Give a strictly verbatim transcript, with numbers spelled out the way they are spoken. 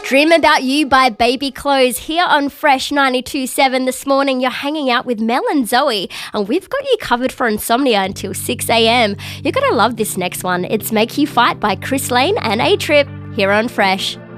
Dream About You by Baby Clothes here on Fresh ninety-two point seven this morning. You're hanging out with Mel and Zoe, and we've got you covered for insomnia until six a.m. You're going to love this next one. It's Make You Fight by Chris Lane and A-Trip here on Fresh.